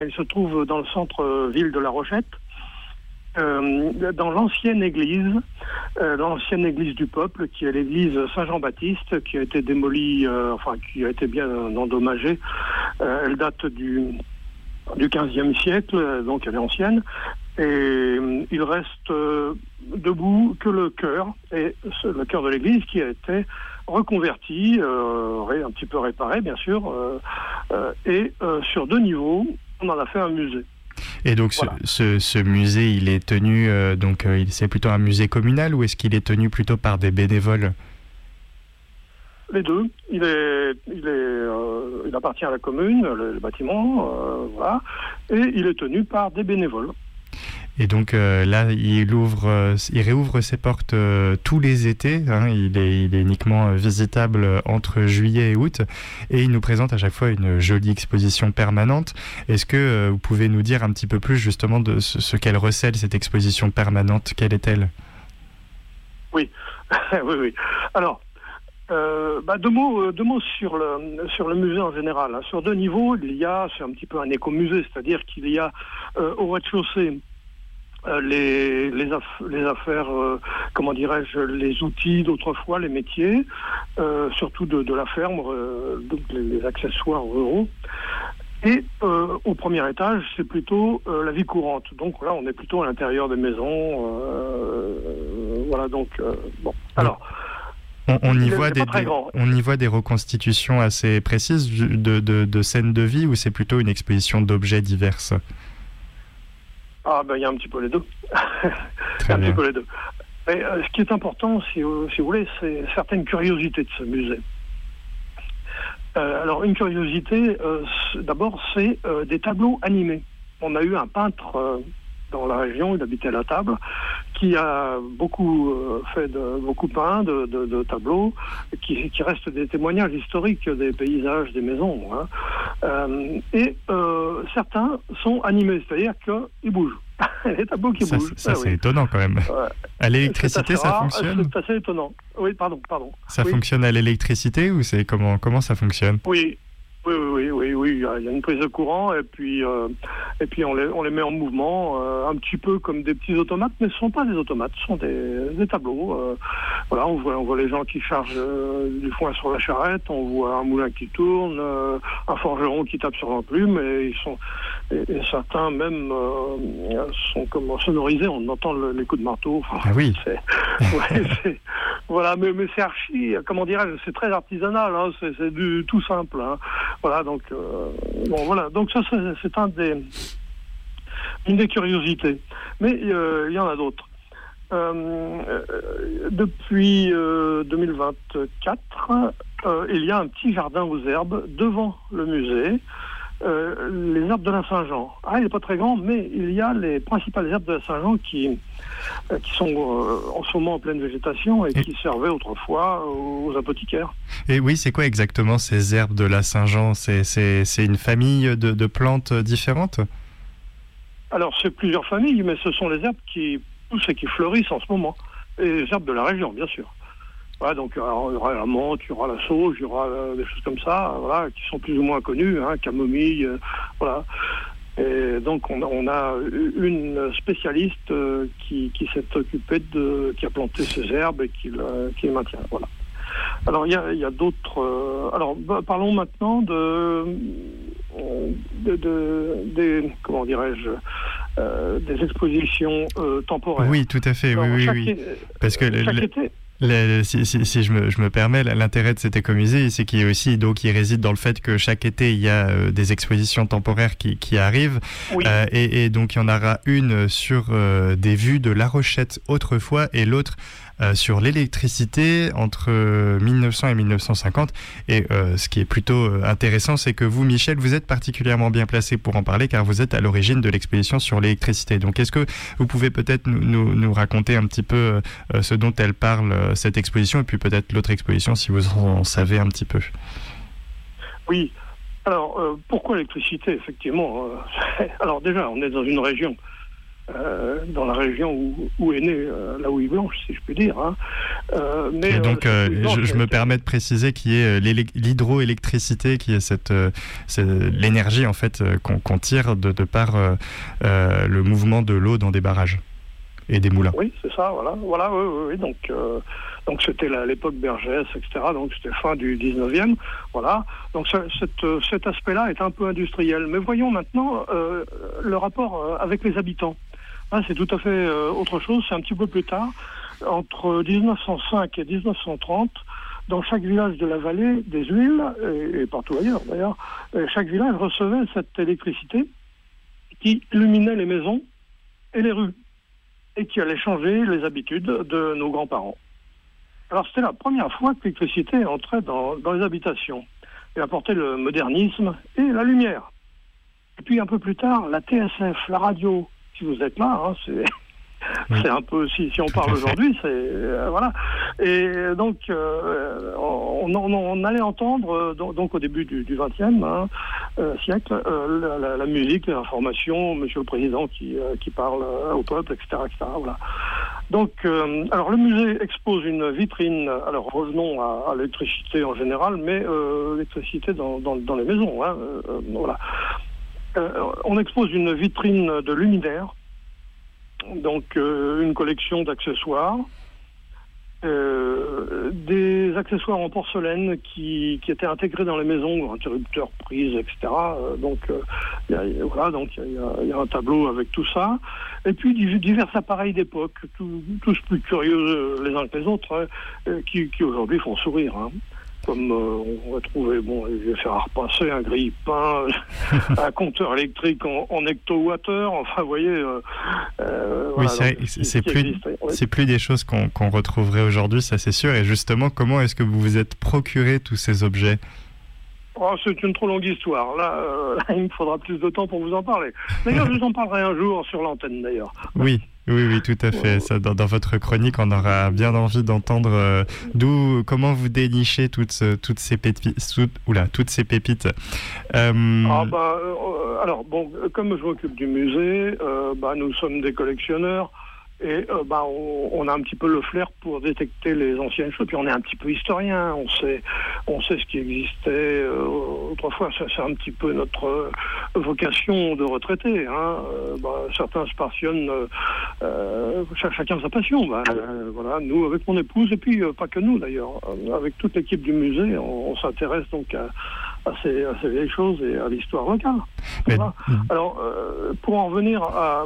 Il se trouve dans le centre-ville de La Rochette, dans l'ancienne église du peuple, qui est l'église Saint-Jean-Baptiste, qui a été démolie, qui a été bien endommagée. Elle date du XVe siècle, donc elle est ancienne. Et il reste debout que le chœur, et le chœur de l'église qui a été reconverti, un petit peu réparé bien sûr, et sur 2 niveaux, on en a fait un musée. Et donc voilà. ce musée, il est tenu, c'est plutôt un musée communal ou est-ce qu'il est tenu plutôt par des bénévoles ? Les deux. Il appartient à la commune, le bâtiment, voilà, et il est tenu par des bénévoles. Et donc là, il réouvre ses portes tous les étés. Hein, il est uniquement visitable entre juillet et août. Et il nous présente à chaque fois une jolie exposition permanente. Est-ce que vous pouvez nous dire un petit peu plus justement de ce qu'elle recèle, cette exposition permanente ? Quelle est-elle ? Oui, oui. Alors, 2 mots sur le musée en général. Hein. Sur 2 niveaux, c'est un petit peu un écomusée, c'est-à-dire qu'il y a au rez-de-chaussée les affaires, les outils d'autrefois, les métiers, surtout de la ferme, donc les accessoires ruraux. Et au premier étage, c'est plutôt la vie courante. Donc là, on est plutôt à l'intérieur des maisons. Voilà, donc bon. Alors. On y voit des reconstitutions assez précises de scènes de vie, ou c'est plutôt une exposition d'objets divers ? Ah, il y a un petit peu les deux. Mais ce qui est important, si vous voulez, c'est certaines curiosités de ce musée. Alors, une curiosité, d'abord, c'est des tableaux animés. On a eu un peintre dans la région, il habitait à la Table, qui a beaucoup peint de tableaux, qui restent des témoignages historiques des paysages, des maisons. Hein. Et certains sont animés, c'est-à-dire qu'ils bougent. Les tableaux qui bougent. Ça, c'est étonnant quand même. À l'électricité, ça fonctionne ? C'est assez étonnant. Oui, pardon. Ça fonctionne à l'électricité ou c'est comment ça fonctionne ? Oui. Il y a une prise de courant et puis on les met en mouvement, un petit peu comme des petits automates, mais ce ne sont pas des automates, ce sont des tableaux. Voilà, on voit les gens qui chargent du foin sur la charrette, on voit un moulin qui tourne, un forgeron qui tape sur l'enclume, et certains même sont comme sonorisés, on entend les coups de marteau. Enfin, ah oui. Voilà, mais c'est archi, comment dirais-je, c'est très artisanal, hein, c'est du tout simple. Hein. Voilà, donc donc ça c'est une des curiosités. Mais il y en a d'autres. Depuis 2024, il y a un petit jardin aux herbes devant le musée. Les herbes de la Saint-Jean. Il n'est pas très grand, mais il y a les principales herbes de la Saint-Jean qui sont en ce moment en pleine végétation et qui servaient autrefois aux apothicaires. Et oui, c'est quoi exactement ces herbes de la Saint-Jean ? C'est une famille de plantes différentes ? Alors, c'est plusieurs familles, mais ce sont les herbes qui poussent et qui fleurissent en ce moment. Et les herbes de la région, bien sûr. Voilà, donc il y aura la menthe, il y aura la sauge, il y aura des choses comme ça, voilà, qui sont plus ou moins connues, hein, camomille, voilà. Et donc on a une spécialiste qui s'est occupée qui a planté ces herbes et qui les maintient, voilà. Alors il y a d'autres. Parlons maintenant des comment dirais-je, des expositions temporaires. Oui, tout à fait. Alors, oui. Parce que chaque été. Si je me permets, l'intérêt de cet écomusée, c'est qu'il réside dans le fait que chaque été, il y a des expositions temporaires qui arrivent. Oui. Et donc, il y en aura une sur des vues de La Rochette autrefois et l'autre sur l'électricité entre 1900 et 1950. Et ce qui est plutôt intéressant, c'est que vous, Michel, vous êtes particulièrement bien placé pour en parler car vous êtes à l'origine de l'exposition sur l'électricité. Donc, est-ce que vous pouvez peut-être nous raconter un petit peu ce dont elle parle, cette exposition, et puis peut-être l'autre exposition si vous en savez un petit peu. Oui. Alors, pourquoi l'électricité, effectivement alors déjà, on est dans une région dans la région où est née la houille blanche, si je puis dire. Hein. Mais donc, je me permets de préciser qu'il y ait l'hydroélectricité, qui est l'énergie en fait qu'on tire de par le mouvement de l'eau dans des barrages et des moulins. Oui, c'est ça, voilà, oui. Donc c'était l'époque Bergès, etc. Donc c'était fin du 19e, voilà. Donc cet aspect-là est un peu industriel. Mais voyons maintenant le rapport avec les habitants. Là, c'est tout à fait autre chose. C'est un petit peu plus tard, entre 1905 et 1930. Dans chaque village de la vallée des Huiles, et partout ailleurs d'ailleurs, chaque village recevait cette électricité qui illuminait les maisons et les rues, et qui allait changer les habitudes de nos grands-parents. Alors c'était la première fois que l'électricité entrait dans les habitations. Elle apportait le modernisme et la lumière. Et puis un peu plus tard, la TSF, la radio, si vous êtes là, hein, c'est un peu, si on parle aujourd'hui, voilà. Et donc, on allait entendre, donc au début du XXe siècle, la musique, l'information, Monsieur le Président qui parle au peuple, etc., etc. Voilà. Donc, alors le musée expose une vitrine. Alors revenons à l'électricité en général, mais l'électricité dans les maisons. Hein, voilà. On expose une vitrine de luminaires. Donc une collection d'accessoires, des accessoires en porcelaine qui étaient intégrés dans les maisons, interrupteurs, prises, etc. Donc il y a un tableau avec tout ça, et puis divers appareils d'époque, tous plus curieux les uns que les autres, qui aujourd'hui font sourire. Hein. Comme on va trouver, je vais faire à repasser un grille-pain, un compteur électrique en hectowattheure, enfin, vous voyez... oui, c'est plus des choses qu'on retrouverait aujourd'hui, ça c'est sûr. Et justement, comment est-ce que vous vous êtes procuré tous ces objets ? C'est une trop longue histoire. Là, il me faudra plus de temps pour vous en parler. D'ailleurs, je vous en parlerai un jour sur l'antenne, d'ailleurs. Oui, tout à fait. Ça, dans votre chronique, on aura bien envie d'entendre comment vous dénichez toutes ces pépites. Alors, comme je m'occupe du musée, nous sommes des collectionneurs. Et on a un petit peu le flair pour détecter les anciennes choses. Puis on est un petit peu historien, on sait ce qui existait autrefois. C'est un petit peu notre vocation de retraité. Hein. Certains se passionnent, chacun sa passion. Voilà, nous avec mon épouse, et puis pas que nous d'ailleurs, avec toute l'équipe du musée, on s'intéresse donc à ces vieilles choses et à l'histoire locale. Voilà. Alors, pour en venir à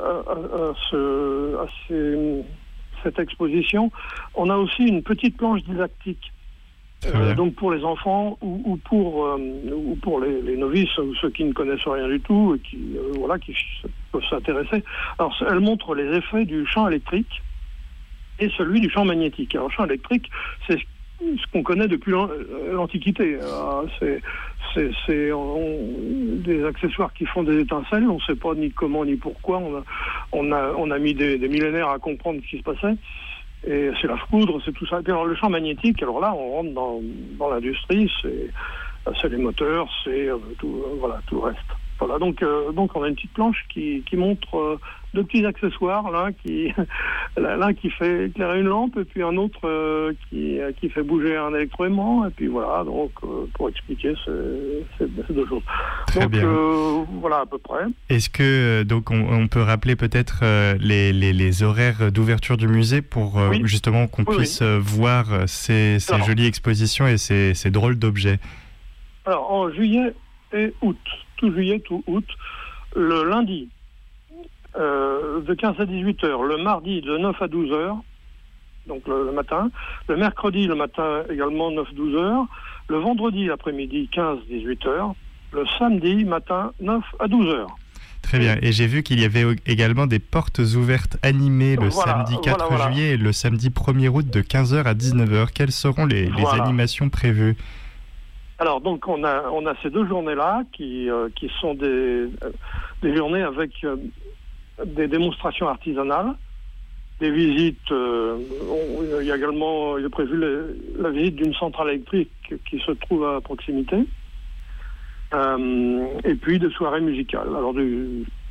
cette exposition, on a aussi une petite planche didactique. Donc pour les enfants ou pour les novices ou ceux qui ne connaissent rien du tout et qui peuvent s'intéresser. Alors, elle montre les effets du champ électrique et celui du champ magnétique. Alors, le champ électrique, c'est ce qu'on connaît depuis l'Antiquité. C'est des accessoires qui font des étincelles. On ne sait pas ni comment ni pourquoi. On a mis des millénaires à comprendre ce qui se passait. Et c'est la foudre, c'est tout ça. Et puis alors, le champ magnétique, alors là, on rentre dans l'industrie. C'est les moteurs, c'est tout le reste. Voilà, donc on a une petite planche qui montre deux petits accessoires, l'un qui fait éclairer une lampe et puis un autre qui fait bouger un électroaimant, et puis voilà, donc pour expliquer ces deux choses. Très bien. Voilà à peu près. Est-ce que donc on peut rappeler peut-être les horaires d'ouverture du musée pour justement qu'on puisse voir ces jolies expositions et ces drôles d'objets? Alors en juillet et août, tout juillet, tout août, le lundi de 15 à 18 heures, le mardi de 9 à 12 heures, donc le matin, le mercredi le matin également 9-12 heures, le vendredi l'après-midi 15-18 heures, le samedi matin 9 à 12 heures. Très bien, et j'ai vu qu'il y avait également des portes ouvertes animées le samedi 4 juillet et le samedi 1er août de 15h à 19h. Quelles seront les animations prévues ? Alors donc on a ces deux journées-là qui sont des journées avec des démonstrations artisanales, des visites. Il y a également prévu la visite d'une centrale électrique qui se trouve à proximité, et puis des soirées musicales. Alors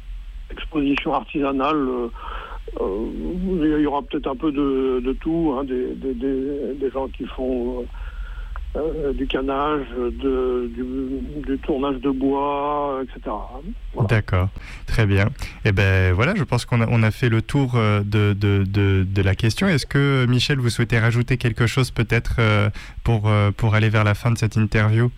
exposition artisanale. Il y aura peut-être un peu de tout, hein, des gens qui font du canage, du tournage de bois, etc. Voilà. D'accord, très bien. Et ben voilà, je pense qu'on a fait le tour de la question. Est-ce que Michel, vous souhaitez rajouter quelque chose peut-être pour aller vers la fin de cette interview?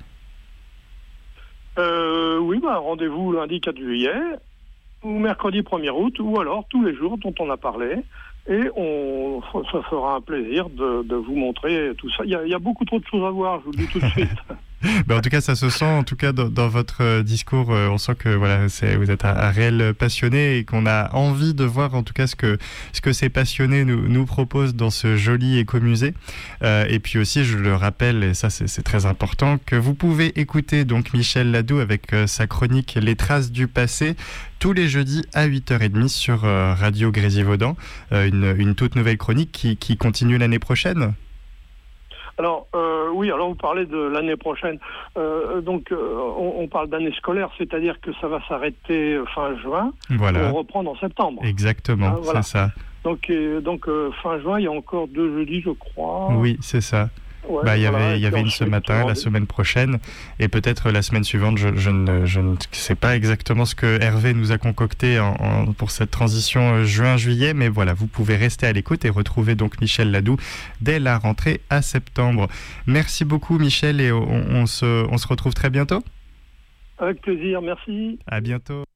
Oui, rendez-vous lundi 4 juillet ou mercredi 1er août, ou alors tous les jours dont on a parlé. Et ça fera un plaisir de vous montrer tout ça. Il y a beaucoup trop de choses à voir, je vous le dis tout de suite. En tout cas, ça se sent, en tout cas, dans votre discours. On sent que voilà, vous êtes un réel passionné et qu'on a envie de voir, en tout cas, ce que ces passionnés nous proposent dans ce joli écomusée. Et puis aussi, je le rappelle, et ça c'est très important, que vous pouvez écouter donc Michel Ladoux avec sa chronique Les Traces du passé tous les jeudis à 8h30 sur Radio Grésivaudan. Une toute nouvelle chronique qui continue l'année prochaine. Alors, oui, alors vous parlez de l'année prochaine. On parle d'année scolaire, c'est-à-dire que ça va s'arrêter fin juin pour reprendre en septembre. Exactement, voilà. C'est ça. Donc fin juin, il y a encore 2 jeudis, je crois. Oui, c'est ça. Ouais, il y avait une ce matin, la semaine prochaine, et peut-être la semaine suivante. Je ne sais pas exactement ce que Hervé nous a concocté pour cette transition juin-juillet, mais voilà, vous pouvez rester à l'écoute et retrouver donc Michel Ladoux dès la rentrée à septembre. Merci beaucoup Michel, et on se retrouve très bientôt. Avec plaisir, merci. À bientôt.